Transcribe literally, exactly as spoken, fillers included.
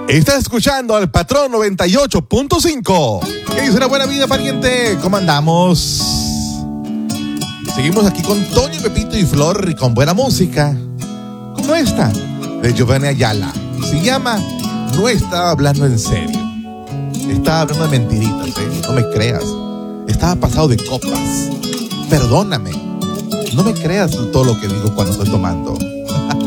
Estás escuchando al Patrón noventa y ocho punto cinco. ¿Qué dice una buena vida, pariente? ¿Cómo andamos? Seguimos aquí con Toño, Pepito y Flor y con buena música. Como esta, de Giovanni Ayala. Se llama No estaba hablando en serio. Estaba hablando de mentiritas, ¿eh? No me creas. Estaba pasado de copas. Perdóname. No me creas todo lo que digo cuando estoy tomando.